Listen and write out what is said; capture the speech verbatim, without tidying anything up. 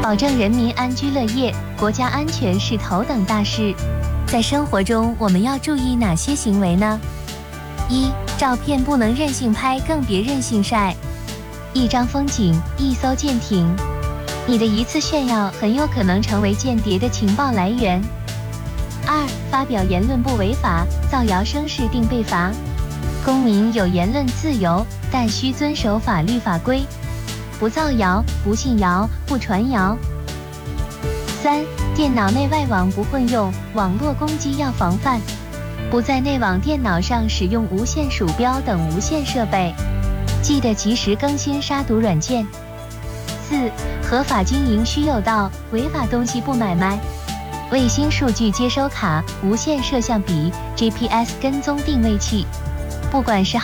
保证人民安居乐业，国家安全是头等大事。在生活中，我们要注意哪些行为呢？一、照片不能任性拍，更别任性晒。一张风景，一艘舰艇，你的一次炫耀很有可能成为间谍的情报来源。二、发表言论不违法，造谣生事定被罚。公民有言论自由，但需遵守法律法规，不造谣，不信谣，不传谣。三、电脑内外网不混用，网络攻击要防范，不在内网电脑上使用无线鼠标等无线设备，记得及时更新杀毒软件。四、合法经营需有道，违法东西不买卖。卫星数据接收卡、无线摄像笔、G P S 跟踪定位器，不管是